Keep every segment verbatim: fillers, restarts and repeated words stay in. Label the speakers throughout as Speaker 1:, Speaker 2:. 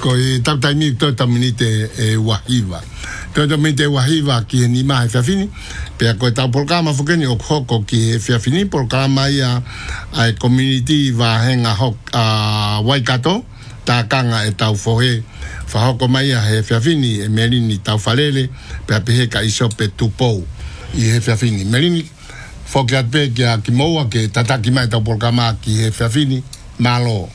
Speaker 1: ko e tau taimi to taminite e wahiva. To taminite wahiva ki ni mai fa fini. Pe ko tau programa fokeni o hoko ki fa fini programa ia ai community va henga hok a Waikato ta kanga e tau fohe fa hoko mai he fa fini e melini tau falele pe pe ka iso pe tupo i he fa fini melini fokat pe kia ki moa ke tataki mai tau programa ki he fa fini malo.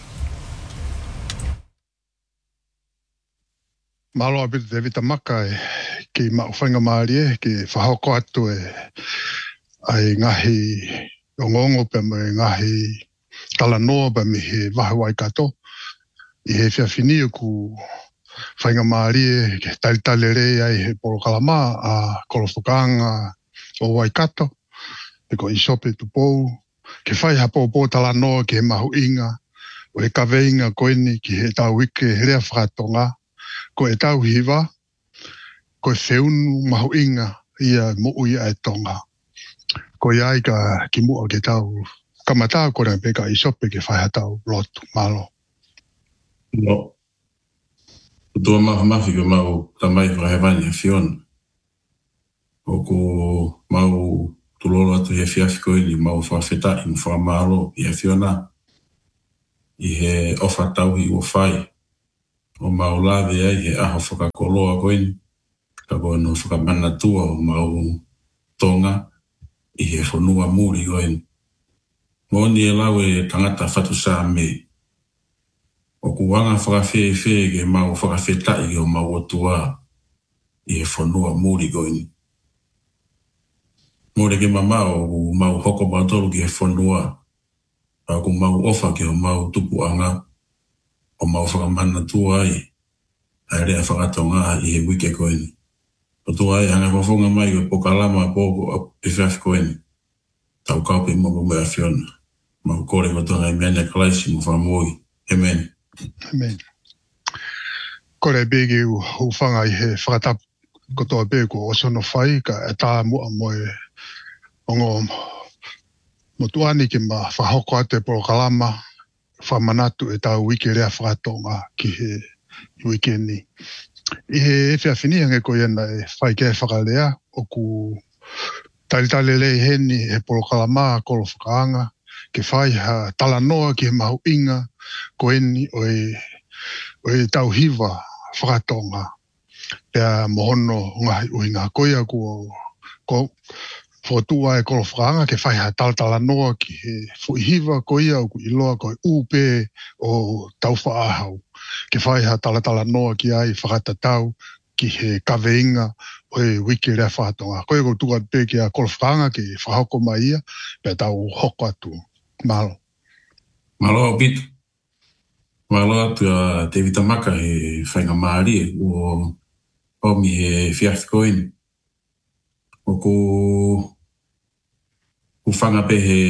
Speaker 2: Malo abit de vita makai ki ma whainga maari ki whahoko atu e ai ngahi ongongo pe me ngahi talanoa pe me he wahi Waikato i he whiawhini ku whainga maari e ke talitale rei ai he porokalama a kolofokanga o Waikato e ko isope tupou ke whai hapo po talanoa ki he mahu inga o he kaweinga koini ki he tau wike herea whakatonga ko e tau hiwa, ko e whiunu mahu inga ia mou ia e tonga. Ko iai ka ki mua ke tau kamata ko rea peka isope ke whaiha tau lotu malo.
Speaker 3: No. Tua maha mahi ka mau tamai whahewani e whiona. O ko mau tulolo atu he whiawhiko ili mau whawheta in whamalo i e whiona. I he ofa tau i o whai. O mau lawe ai he aho whakakoloa koini. Ka koe no whakamana tua o mau tonga i he whanua muri koini. Moni e lawe tangata whatu saa mei. O kuwanga whakawhi whi ke mau whakawheta i o mau otua i he whanua muri koini. Mōre ke mamao o mau hoko mautoro ki he whanua. A ku mau ofa ke o mau tupu anga. O mau whakamana tua ai, ai rea whakatonga i he wike koini. O tua ai hanga whawhonga mai o pokalama pōko e whiawhi koini. Tau kaupe mogo mea whiona. Mau kore matonga i mene kalaisi mo whamoi. Amen.
Speaker 2: Amen. Kore begi u whanga i he whakatap kotoa bego o sono whai ka e tā mua moe ongo motuani ki ma whahoko ate pokalama whamanatu e tau wiki rea whakatonga ki he wikendi. I he e whiawhini ange ko iana e whai ke whakalea o ku talitale lei heni he polokalama kolo whakaanga ke whai ha talanoa ki he mahu inga ko eni o e, o e tau hiwa whakatonga. Pea mohono ngahi uhinga koia ko ko Fotua e kolo whakaanga ke whai ha talatala noa ki he fuihiwa ko ia o ku iloa ko upe o tau whaahau. Ke whai ha talatala noa ki ai whakatatau ki he kaweinga o e wiki rea whakatonga. Ko e ko tukat pe ki a kolo whakaanga ki whahoko mai ia pe tau hoko atu. Malo.
Speaker 3: Malo bit. Malo atu a te vitamaka he whainga maari o omi he whiawhikoini. O ko ku whanga pe he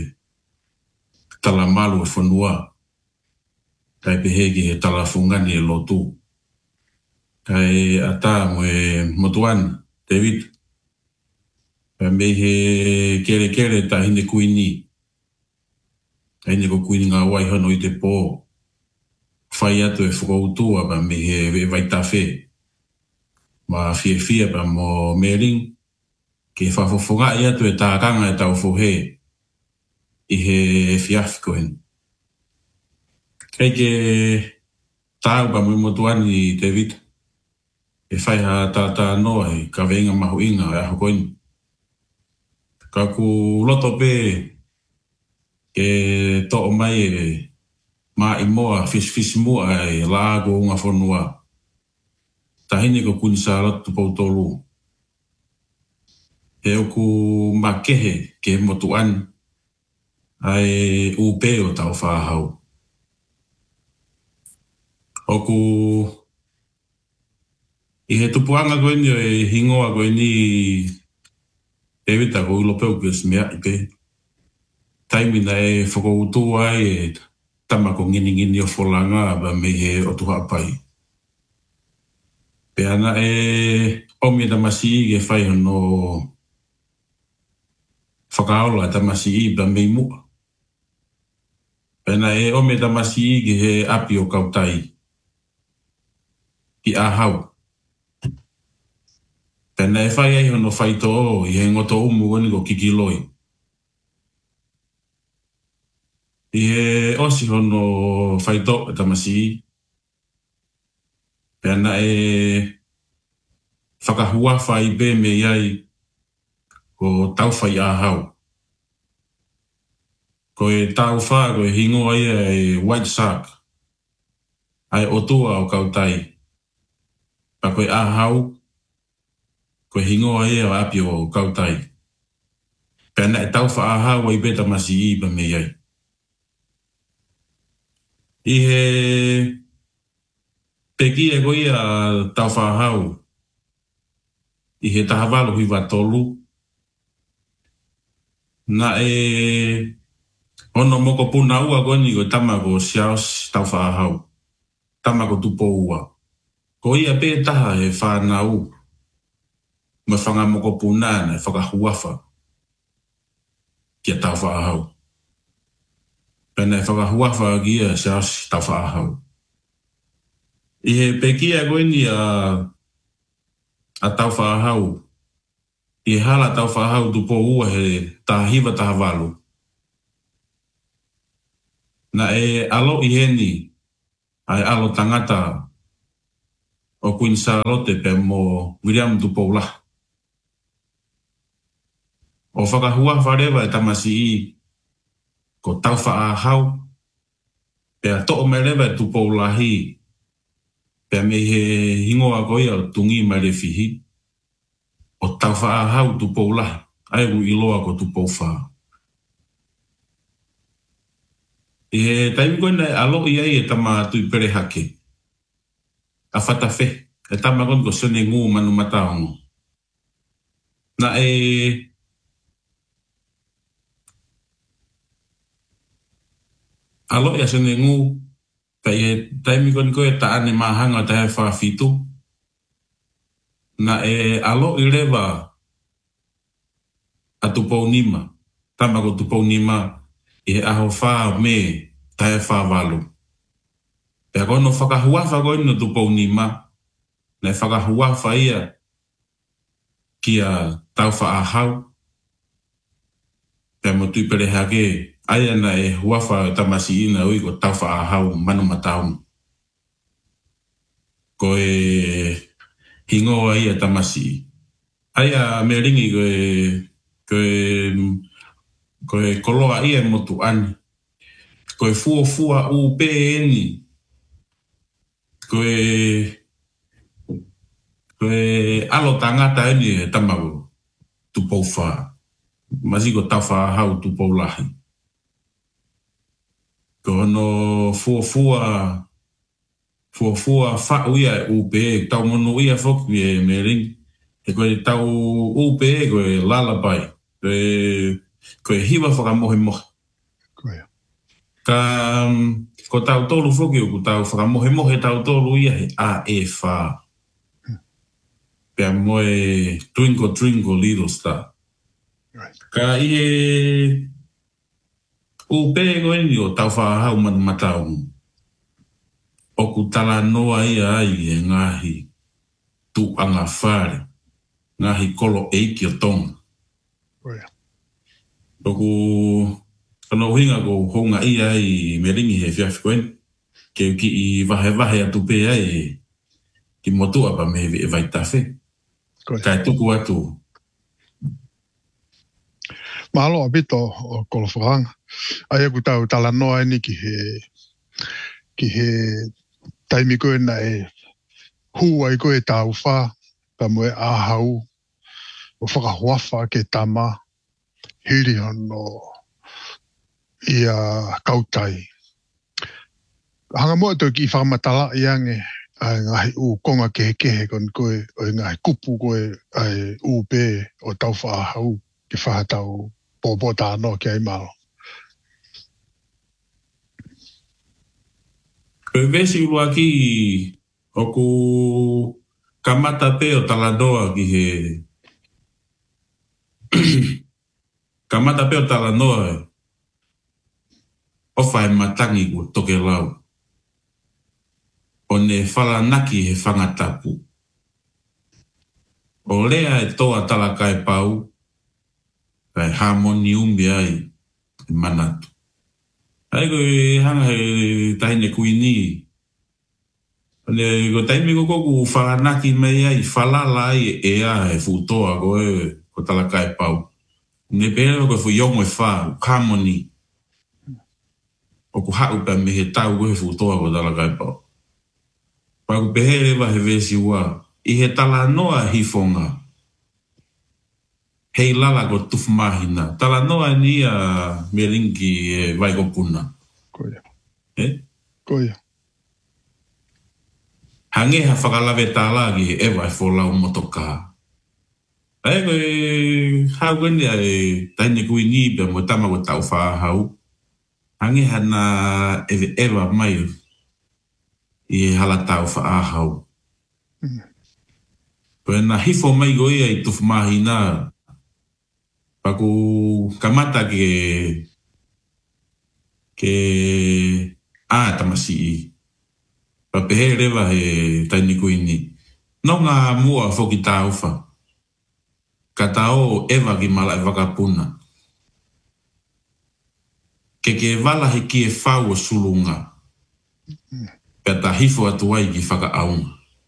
Speaker 3: tala malu e whanua. Kai pe he ki he tala whungani e lotu. Kai ata mo e motuan, David. Kai me he kere kere ta hine kuini. Kai hine ko kuini ngā waihono i te pō. Whai atu e whakautua pa me he vaitawhe. Ma fie fie pa mo mering. Ke whawhawhunga i atu e tākanga e tau whuhe i he whiawhikoen. Kei ke tāu pa mui motuani David. E whaiha tātā noa i ka veinga mahu inga e aho koini. Ka ku loto pe ke to'o mai e mā i moa fis fis mua e lāgo unga whanua. Tahini ko kuni sa lotu pautolu. E oku makehe ke motuan ai upe o tau whahau. Oku i he tupuanga koe ni o e hingoa koe ni e wita ko ulopeu ke smea i pe. Taimina e whakoutu ai e tamako ngini ngini o wholanga ba me he o tuha pai. Pe ana e omi da masi i ke whai hono whakaola tamasi i ba mei mua. Pena e ome tamasi i ki he api o kautai. ki a hau. Pena e whai ai hono whai tō o i he ngoto umu wani ko kikiloi. I he osi hono whai tō e tamasi. Pena e whakahua whai be me iai ko tau whai a hau. Ko e tau wha, ko e hingo ai e white shark. Ai otua o kautai. Pa ko e a hau, ko e hingo ai o apio o kautai. Pena e tau wha a hau ai beta masi i ba me iai. I he peki e goi a tau wha a hau. I he tahavalo hui watolu. Na e ono moko puna ua goni ko tamako siaos tau wha a hau. Tamako tupo ua. Ko ia pe taha e whanau. Ma whanga moko puna na e whakahuafa. Kia tau wha a hau. Pena e whakahuafa kia siaos tau wha a hau. I he pekia goni a a tau wha a hau. I hala tau wha a hau tupo ua he tahiwa tahavalu. Na e alo i heni, ai alo tangata o Queen Charlotte pe mo William Tupoula. O whakahua wharewa e tamasi i ko tau wha a hau, pe a to'o merewa e Tupoula hi, pe me he hingoa koia o tungi mai fihi, o tau wha a hau Tupoula, ai u iloa ko Tupouwha. I he taimi koe nei alo i ai e tama tui pere hake. A whatawhe, e tama kon ko sene ngu manu mataongo. Na e... Alo i a sene ngu, pa i he taimi kon koe ta ane mahanga ta he whaafitu. Na e alo i rewa a tupou nima, tama ko tupou nima, i he aho wha me tae wha walu. Pea kono whakahuafa koe no tupou nima, na e whakahuafa ia kia tau wha a hau. Pea mo tui pere hake, aia na e huafa tamasi ina ui ko tau wha a hau manu mataum. Ko e hingoa ia tamasi. Aia me ringi ko e, ko e ko e koloa ia motu ani. Ko e fua fua u pe eni. Ko e ko e alo tangata eni e tamago Tupouwha. Masi ko tau wha hau Tupoulahi. Ko no fua fua fua fua wha uia u pe tau mono ia foki e me ring. E ko e tau u pe ko e lullaby. Ko e ko e hiwa whakamohe mohe. Ka ko tau tolu whoki o ko tau whakamohe mohe tau tolu ia he a e wha. Pea moe twinkle twinkle little star. Ka i e u pe ko eni o tau wha hau manu matau. O ku tala noa ia ai e ngahi tu anga whare. Ngahi kolo eiki o tonga. Oku kano hinga ko honga ia i meringi he fiafi koen. Ke ki i vahe vahe atu pe ai ki motua pa me e vai tafe. Kai tuku atu.
Speaker 2: Mahalo apito o kolofuranga. Ai aku tau tala noa ni ki he ki he taimi koe na e hu ai koe tau wha pa moe ahau o whakahuafa ke tama hiri hono ia kautai. Hanga moa tau ki whakamatala i ange ai ngahi u konga kehe kehe kon koe o ngahi kupu koe ai u pe o tau whaahau ki whahatau pōpō tāno ki ai malo.
Speaker 3: Koe vesi ua ki o ku kamata pe o taladoa ki he kamata pe o talanoa o whae matangi ko toke lau. O ne whalanaki he whangatapu. O lea e toa talaka e pau, kai harmoni umbi ai, e manatu. Ai ko e hanga he tahine kuini. Ne ko taimi ko koku whalanaki mei ai, whalala ai e a e futoa ko e ko talaka e pau. Ne pēra ko fu yongo e wha, harmoni. O ku hau pa me he tau ko he futoa ko talaka e pau. Pa ku pehere wa he vesi ua, i he tala noa hifonga. Hei lala ko tufu mahina. Tala noa ni a melingi e waikopuna.
Speaker 2: Koia.
Speaker 3: Eh?
Speaker 2: Koia.
Speaker 3: Hangeha whakalawe tāla ki he ewa e wholau motokaa. Ai koe hau kwenye e taine kui ni pe mo tama ko tau whaahau. Hangeha na ewe ewa mai i hala tau whaahau.
Speaker 2: Mm.
Speaker 3: Koe na hifo mai goia i tufu mahina. Paku kamata ke ke a tamasi i. Pa pehe rewa he taini kuini. No ngā mua whoki tā uwha. Ka tao ewa ki mala e wakapuna. Ke ke wala he ki e whau o sulunga. Pea ta hifo atu ai ki whakaaunga.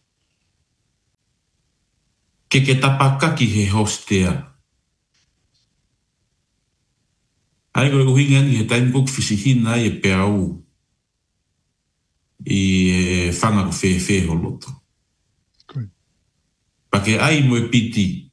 Speaker 3: Ke ke tapakaki he hostea. Ai koe uhinga ni he taimi kuk fisihina ai e peau i e whanga ko whee whee ho loto. Pake ai mo e piti.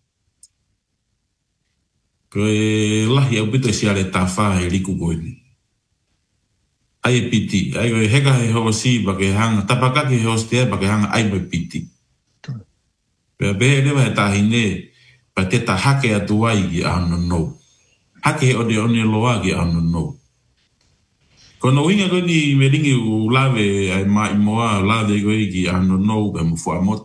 Speaker 3: Koe lahi au pito e siare tā wha e riku koe ni. Ai e piti. Ai koe heka he hosi pake hanga, tapakaki he hostea pake hanga ai mo e piti. Pea behe rewa he tahine pa te ta hake atu ai ki ano nou. Hake he ode one loa ki ano no. Kono winga koe ni me ringi u lawe ai mai moa lawe koe ki ano no pe mo fua moto.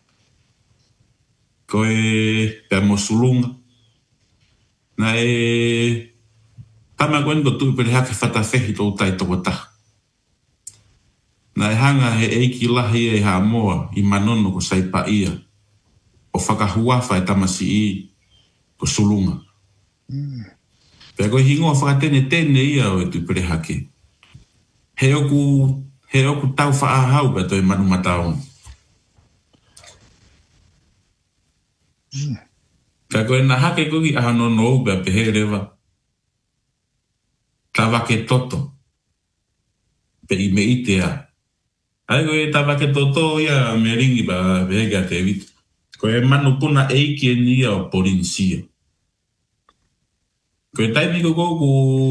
Speaker 3: Koe pe mo sulunga. Na e tama koe niko tui pere hake whatawhehi tō tai toko taha. Na e hanga he eiki lahi e ha moa i manono ko saipa ia. O whakahuafa e tamasi i ko sulunga.
Speaker 2: Mm.
Speaker 3: Pea koe hingoa whakatene tene ia o e tui pere hake. He oku, he oku tau whaahau pea toi manu matao.
Speaker 2: Mm.
Speaker 3: Pea koe na hake koki ahano nou pea pehe rewa. Tawake toto. Pe i me itea. Ai koe tawake toto ia me ringi pa pehe kia te vitu. Koe manu puna eiki e nia o porinsia. Koe taimi ko koku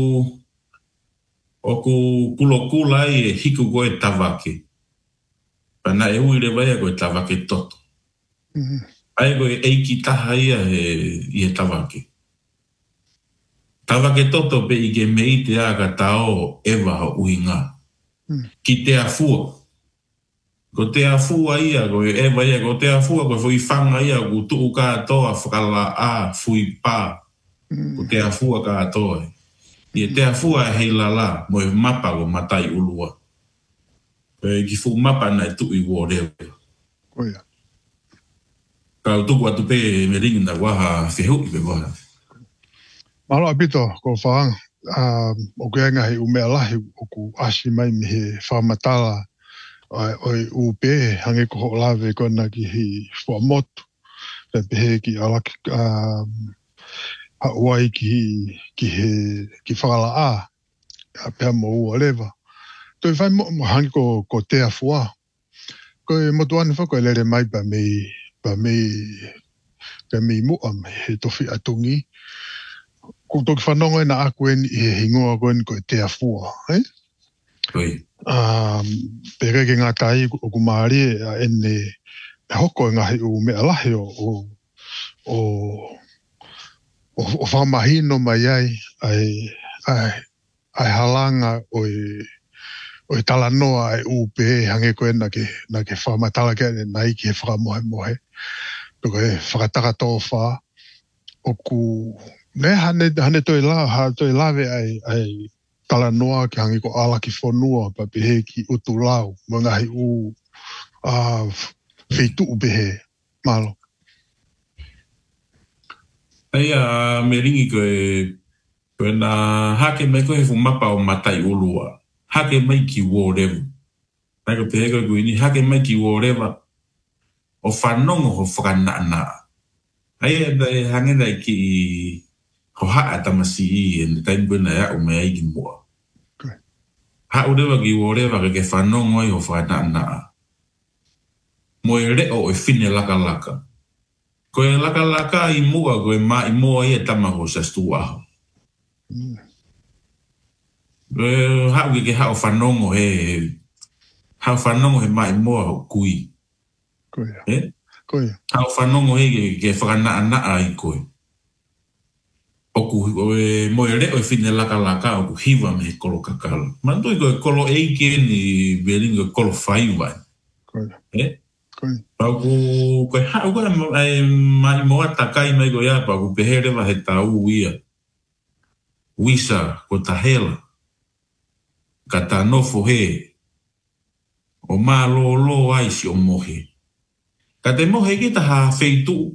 Speaker 3: o ku kulokula e hiku koe tawake. Pana e uire vai koe tawake toto.
Speaker 2: Mm.
Speaker 3: Ai koe eiki taha ia e, i e tawake. Tawake toto pe i ke mei te aga tao ewa ho uhinga.
Speaker 2: Mm.
Speaker 3: Ki te afua. Ko te afua ia koe ewa ia ko te afua koe fui whanga ia ku tuu kātoa whakala a fui pā. Ko te afua ka atoe. I te afua e hei lala, mo e mapa o matai ulua. E ki fu mapa na e tui wo reo.
Speaker 2: Koia.
Speaker 3: Ka utuku atu pe me ringi na waha whihu i pe waha.
Speaker 2: Malo apito ko whaanga. Uh, o ke anga hei umea lahi o ku asi mai mi he whamatala o i upe hange ko ho lawe kona ki hei whamotu. Pe pehe ki alaki um, hauai ki, ki he ki whakala a, a pēr mo ua lewa. Toi whai mo, mo hangi ko, ko te afua. Koe motu ane whako e lere mai pa mei, pa mei, pa mei mua me he tofi atungi. Ko toki whanonga ina aku en i he hingoa koen ko te afua. Eh?
Speaker 3: Oi.
Speaker 2: Um, pere ke ngā tai o ku maari e ene e hoko e ngahi u mea lahi o, o, o O, o whamahino mai ai, ai, ai, ai halanga o i, o i tala noa ai upe hange koe na ke, na ke whamatala ke ane nai ki he whakamohe mohe. Toko e whakataka tō wha. O ku, ne hane, hane toi la, ha toi lawe ai, ai tala noa ki hange ko ala ki whanua pa pehe ki utu lau. Mo ngahi u, a feitu behe malo.
Speaker 3: Ai a me ringi koe koe na hake mai koe fu mapa o matai ulua. Hake mai ki wo revu. Ai ko pehe koe koe ni hake mai ki wo reva. O whanongo ho whakana na. Ai e dai hange dai ki ho haa tamasi i e ne taimbuena ea o mea i ki mua. Ha urewa ki wo rewa ke ke whanongo i ho whakana na. Mo e reo e whine laka laka. Ko e laka laka i mua ko e ma i mua i e tamaho sa stu aho. Mm. Ha uke ke hao whanongo he hao whanongo he ma i mua ho kui.
Speaker 2: Koia.
Speaker 3: Eh?
Speaker 2: Koia.
Speaker 3: Hao whanongo he ke, ke whakanaa naa i koe. Oku e mo e reo e whine laka laka oku hiwa me he kolo kakala. Manto i koe kolo eike ni belingo kolo whaiwai.
Speaker 2: Koia.
Speaker 3: Eh?
Speaker 2: Koia.
Speaker 3: Pau koe hao koe mai moa takai mai koe apa ku pehere wa he tau ia. Wisa ko tahela. Ka ta nofo he. O mā lo lo ai si o mohe. Ka te mohe ki ta ha feitu.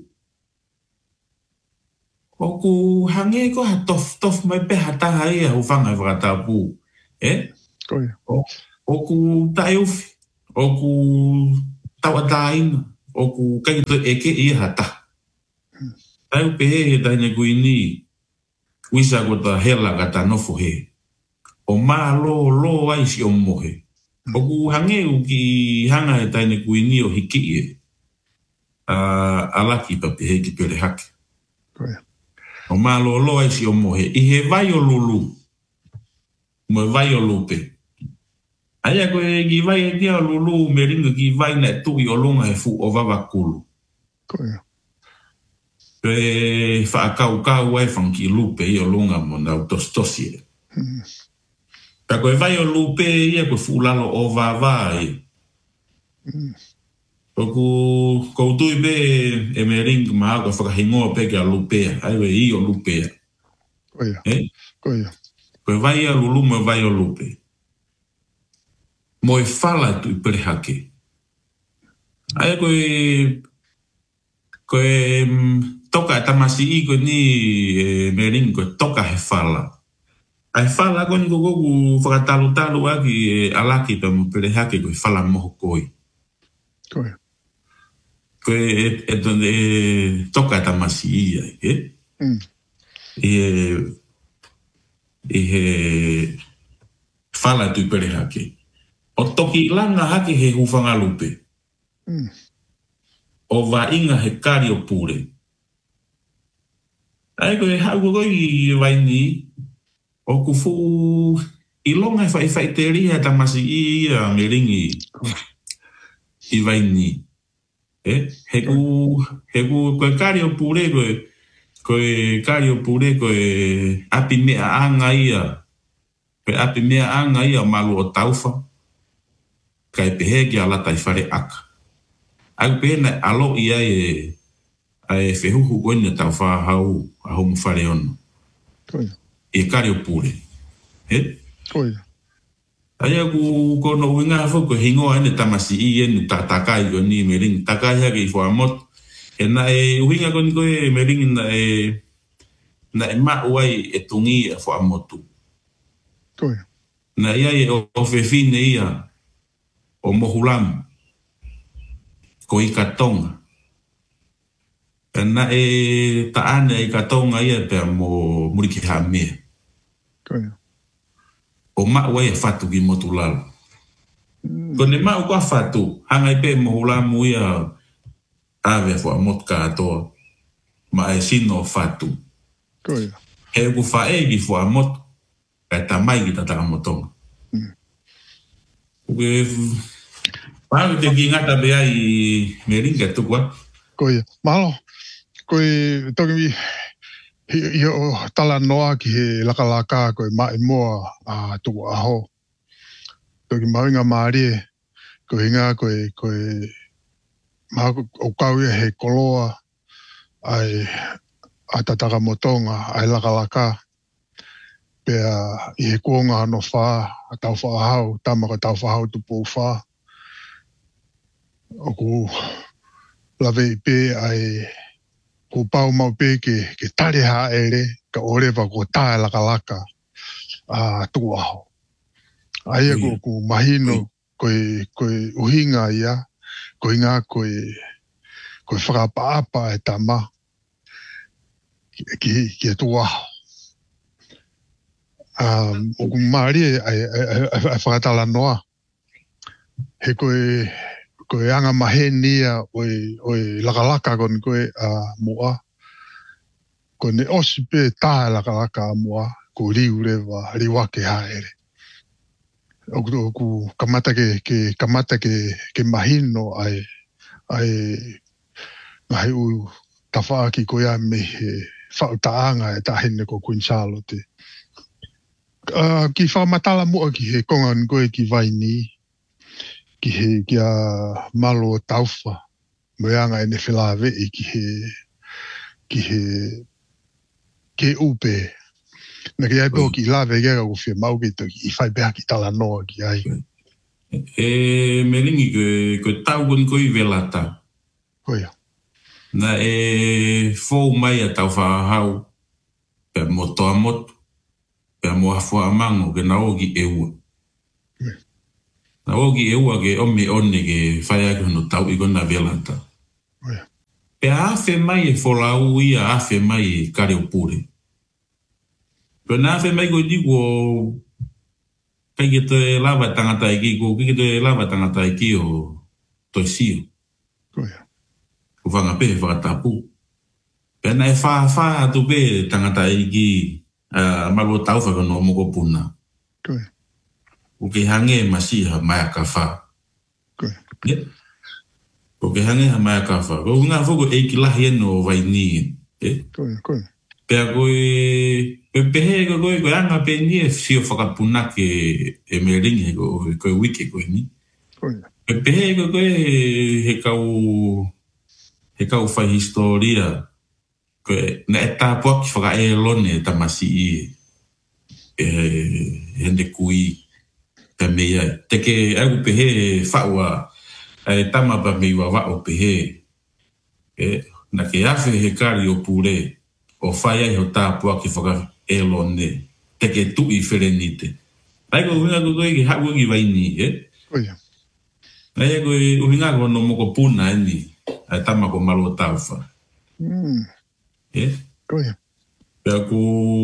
Speaker 3: O ku hange ko ha tof tof mai pe ha taha ia hu whanga i whakatapu. Eh?
Speaker 2: Koia.
Speaker 3: O, o ku tae ufi. O ku tawa taina. O ku kaito eke ia ha ta. Tai upe he he taine kuini. Wisa ko ta hela ka ta nofo he. O mā lo lo ai si o mohe. O ku hange u ki hanga he taine kuini o hiki e. Uh, alaki pa pe he ki pere hake.
Speaker 2: Koia.
Speaker 3: O mā lo lo ai si o mohe. I he vai o lulu. Mo vai o lupe. Aia koe ki vai e kia o lulu me ringa ki vai na tui o lunga he fu o vavakulu.
Speaker 2: Koia.
Speaker 3: Koe whaakau kau ai whanki lupe i o lunga mo nau tos tosi e.
Speaker 2: Mm.
Speaker 3: Ka koe vai o lupe ia koe fulalo o vavai.
Speaker 2: Mm.
Speaker 3: O ku koutui be e me ringa maa koe whakahingoa pe kia lupea. Ai we i o lupea.
Speaker 2: Koia.
Speaker 3: Eh?
Speaker 2: Koia.
Speaker 3: Koe vai a lulu mo vai o lupe. Mo e whala tu i perehake. Ai koe koe toka e tamasi i koe ni e, me ringa koe toka he whala. Ai whala koe ni koku whakatalu talu aki e alaki pa mo perehake koe whala moho koi.
Speaker 2: Koia.
Speaker 3: Koe e, e, e toka e tamasi i ai, eh?
Speaker 2: Mm.
Speaker 3: I e i he whala tu i perehake. O toki langa hake he hufanga lupe.
Speaker 2: Mm.
Speaker 3: O va inga he kari o pure. Ai koe hau koe i vai ni, o kufu i longa e whai whai te ria tamasi i a me ringi i vai ni. Eh? He ku, he ku koe kari o pure koe, koe kari o pure koe api mea anga ia. Koe api mea anga ia malu o taufa. Kai pehe ki alata i whare aka. Ai pehe na alo ia e ai whehuhu koe na tau whahau a homu whare ono.
Speaker 2: Koia.
Speaker 3: E kari o pure. He?
Speaker 2: Koia.
Speaker 3: Ai aku kono uinga hafo ko hingoa ene tamasi i ene tatakai ko ni me ringi. Takai hake i whaamot. E na e uinga ko ni koe me ringi na e na e maa uai e tungi a whaamotu.
Speaker 2: Koia.
Speaker 3: Na ia e o whewhine ia o mohulam. Ko i katonga. E na e taane i katonga ia pe mo muriki ha mea.
Speaker 2: Koia.
Speaker 3: O maa uai e whatu ki motulala.
Speaker 2: Mm.
Speaker 3: Ko ne maa ua whatu, hanga i pe mohulamu ia awe fwa motka atoa. Ma e sino whatu.
Speaker 2: Koia.
Speaker 3: He uku whae ki fwa mot, kai tamai ki tataka motonga.
Speaker 2: Mm.
Speaker 3: Uke, pāku te ki ngata bea i me ringa tukua.
Speaker 2: Koia. Mahalo. Koe toki mi hi hi o tala noa ki he laka laka koe mai moa a tuku aho. Toki mawinga maari koe hinga koe koe maha o kauia he koloa ai a tataka motonga ai laka laka. Pea i he kuonga ano whaa a tau wha hau, tamaka tau wha hau tupu whaa. o ku lawe i pe ai ku pau mau pe ke, ke tare ha ere ka orewa ko tae laka laka a tu aho. Aia ku, ku mahino koe, koe uhinga ia, koe ngā koe, koe whakapaapa e tama ki, ki tu aho. Um, o ku maari e, e, e, e whakatala noa. He koe, koe anga mahe nia oi, oi lakalaka kon koe a uh, mua. Ko ne osi pe tae lakalaka a mua, ko riu rewa, riwake haere. O ku, o ku kamata ke, ke, kamata ke, ke mahino ai, ai, ngahi u tawha ki koe a me he whautaanga e tahine ko Queen Charlotte. Uh, ki whamatala mua ki he kongan koe ki vaini, ki he ki a malo tauwha, moeanga e ne whilawe i ki he, ki he, ke upe. Na ki ai pō ki lawe gera ko whia mau ki toki, i whai beha ki tala noa ki ai.
Speaker 3: E me ringi koe, koe tau koni koe velata.
Speaker 2: Koia.
Speaker 3: Na e fōu mai a tau whaahau, pe motoa motu. Pea moa fua amango ke na ogi e ua.
Speaker 2: Yeah.
Speaker 3: Na ogi e ua ke ome one ke whaia ke no tau i kona velata.
Speaker 2: Yeah.
Speaker 3: Pea awhe mai e wholau ia awhe mai e kare upure. Pea na awhe mai koe diko kai ke te lava tangata i ki, ko ke te lava tangata i ki o toi sio.
Speaker 2: Koia.
Speaker 3: Ko whanga pe whakatapu. Pea na e wha wha atu pe tangata i ki Uh, malo tau whaka no moko puna.
Speaker 2: Koe.
Speaker 3: O ke hange masiha mai a ka wha.
Speaker 2: Koe.
Speaker 3: Yeah. O ke hange ha mai a ka wha. Ko ngā whoko e ki lahi eno vai ni. Yeah.
Speaker 2: Koe, koe.
Speaker 3: Pea koe, koe pehe ko koe, koe anga pe ni e sio whakapuna ke e me ringi koe, koe wike koe ni.
Speaker 2: Koe.
Speaker 3: Koe pehe ko koe he kau, he kau whai historia. Koe, na e tāpua ki whaka e lone tamasi i e hende kui pe mea. Teke au pehe whaua e tama pa meiwa wao pehe. E, na ke awhe he kari o pure o whai ai ho tāpua ki whaka e lone. Teke tui wherenite. Ai ko uhinga ko koe ki haku ki vaini, e?
Speaker 2: Koe.
Speaker 3: Ai ko uhinga ko no moko puna eni. Ai tama ko malo tauwha.
Speaker 2: Mm.
Speaker 3: Yeah.
Speaker 2: Koia.
Speaker 3: Pea ku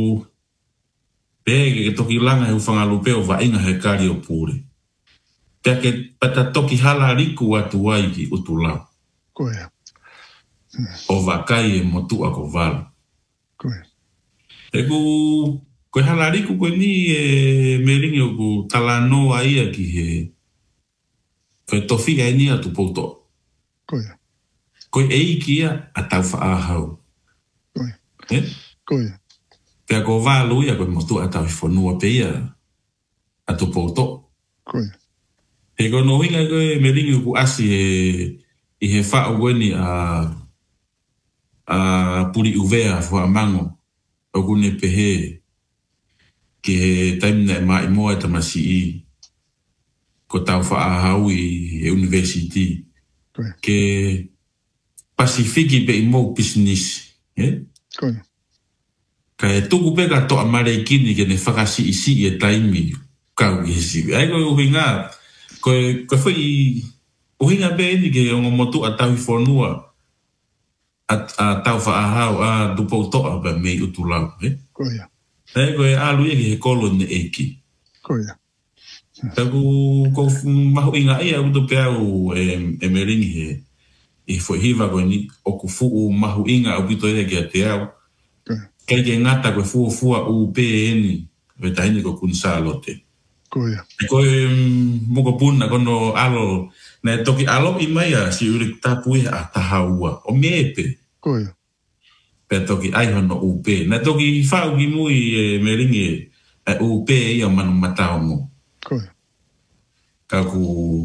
Speaker 3: pea ke toki langa he whangalu peo wa inga he kari o pūre. Pea ke pata toki hala riku atu wai ki utu lau.
Speaker 2: Koia.
Speaker 3: O wakai e motua ko vala.
Speaker 2: Koia.
Speaker 3: E ku koe hala riku koe ni e meringi o ku tala noa ia ki he koe tofika e ni atu pouto.
Speaker 2: Koia.
Speaker 3: Koe eiki ia a tau whaahau.
Speaker 2: Koia.
Speaker 3: Eh?
Speaker 2: Koia.
Speaker 3: Pea ko walu ia koe motua tau i whanua pe ia atu pouto.
Speaker 2: Koia.
Speaker 3: He kono hinga koe me ringi ku asi e i he whao weni a a puri uvea fua mango o kune pehe ki he taimina e mai moa e tamasi i ko tau wha hau i e university
Speaker 2: Koia.
Speaker 3: ke Pasifiki pe i mou business. Eh?
Speaker 2: Koia.
Speaker 3: Ka e tuku pe ka toa mare kini ke ne whakasi i si e taimi kau i he siwi. Ai koe uhinga koe koe whi uhinga pe ni ke ongo motu a tau i whanua a, a tau whaahau a dupou toa pa mei utu lau. Eh?
Speaker 2: Koia.
Speaker 3: Ai koe alu e ki he kolo ne eiki.
Speaker 2: Koia.
Speaker 3: Taku ko mahu inga ia utu pe au e, e meringi he i foi hiva koe ni o ku fuu mahu inga au pito e kia te au. Kei ke ngata koe fua fua u pe e ni ve tahini ko Queen Charlotte.
Speaker 2: Koia.
Speaker 3: E koe moko puna kono alo na toki alo i mai a si urik tapu e a tahaua o mepe.
Speaker 2: Koia.
Speaker 3: Pe toki ai hono u pe. Na toki whau ki mui e meringi e u pe i a manu matao mo.
Speaker 2: Koia.
Speaker 3: Ka ku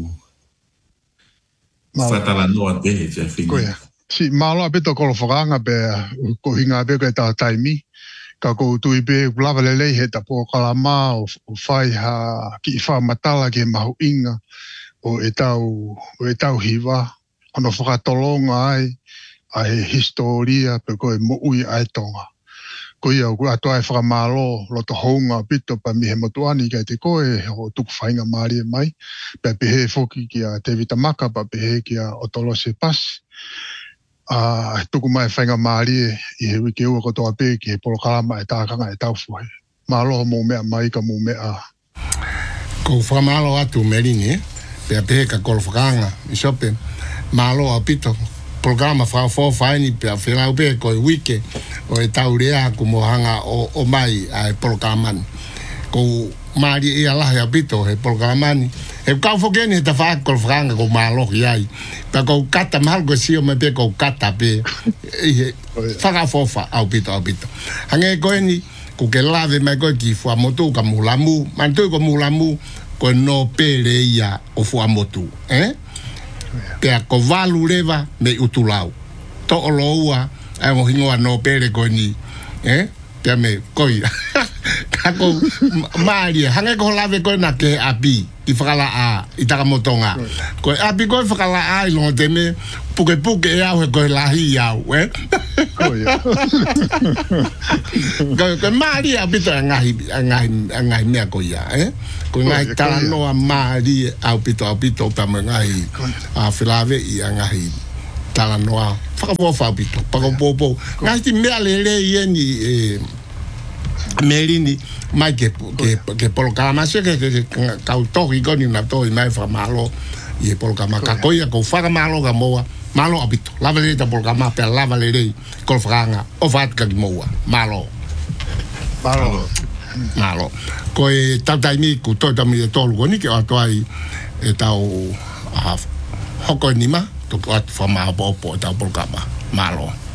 Speaker 3: whatala noa te he te whini.
Speaker 2: Koia. Si malo a beto kolo whakanga pe ko hinga pe koe tā taimi. Ka ko tui pe lava lelei he tapo kalama o, o whai ha ki i wha matala ki he mahu inga o e tau, o e tau hiwa ono whakatolonga ai, ai historia, pe koe mo ui ai tonga. Ko ia ko atoa e whakamalo lo to honga pito pa mi he motuani kai te koe ho tuku whainga maari e mai pe pehe foki ki a te vitamaka pa pehe ki a otolo se pas a tuku mai whainga maari e i he wiki ua kotoa pe ki he polokalama e tākanga e taufuhe malo mo mea mai ka mo mea
Speaker 1: ko whakamalo atu meringi pe pehe ka kolo whakanga i sope malo a pito programa fa fo faini pe afela be ko wiki o e taurea ko mohanga o o mai ai programa ko mari e ala ya bito he programa ni e ka fo geni ta fa ko franga ko malo ai pa ko kata mal go si o me pe ko kata pe e fa fo fa au bito au bito hange ko ni ko ke lave mai ko ki fo moto ka mulamu man to ko mulamu ko no pele ia o fo moto eh pe ko valu leva me utulau to oloa ai mo hingoa no pele ko ni eh pe me koi kako mari hanga ko lave ko na ke api i fala a i taka motonga ko api ko fala a lo teme puke puke e au ko la hi au eh ko ko mari api to ngai ngai ngai me ko ya eh ko ngai tala no mari au pito au pito pa ngai a filave i ngai tala no fa ko fa pito pa ko popo ngai ti me ale le yeni e merini mai ke ke ke polo kama se ke ka to i goni na to i mai fa malo i polo kama ka koia ko fa malo ga moa malo abito la vale ta polo kama pe la vale dei ko franga o fat ka moa malo
Speaker 2: malo
Speaker 1: malo ko e tata mi ku to ta mi to lo ni ke ato ai e tau a hoko ni ma to ko fa ma po po ta polo kama malo